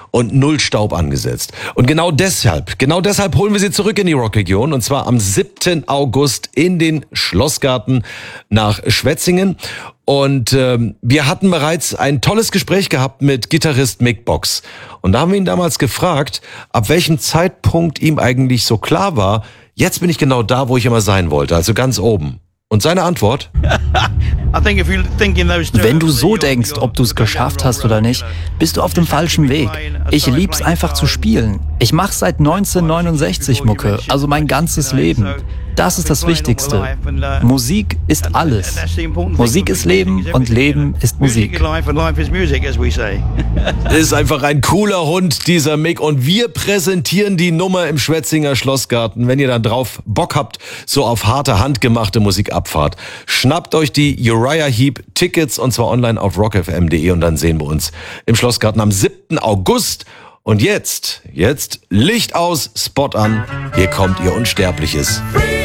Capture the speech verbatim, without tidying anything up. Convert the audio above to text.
und null Staub angesetzt. Und genau deshalb, genau deshalb holen wir sie zurück in die Rockregion und zwar am siebten August in den Schlossgarten nach Schwetzingen. Und ähm, wir hatten bereits ein tolles Gespräch gehabt mit Gitarrist Mick Box. Und da haben wir ihn damals gefragt, ab welchem Zeitpunkt ihm eigentlich so klar war, jetzt bin ich genau da, wo ich immer sein wollte, also ganz oben. Und seine Antwort? Wenn du so denkst, ob du es geschafft hast oder nicht, bist du auf dem falschen Weg. Ich lieb's einfach zu spielen. Ich mache seit neunzehnhundertneunundsechzig Mucke, also mein ganzes Leben. Das ist das Wichtigste. Musik ist alles. Musik ist Leben und Leben ist Musik. Ist einfach ein cooler Hund, dieser Mick. Und wir präsentieren die Nummer im Schwetzinger Schlossgarten. Wenn ihr dann drauf Bock habt, so auf harte, handgemachte Musikabfahrt, schnappt euch die Uriah Heep Tickets und zwar online auf rock f m punkt d e und dann sehen wir uns im Schlossgarten am siebten August. Und jetzt, jetzt Licht aus, Spot an. Hier kommt ihr Unsterbliches.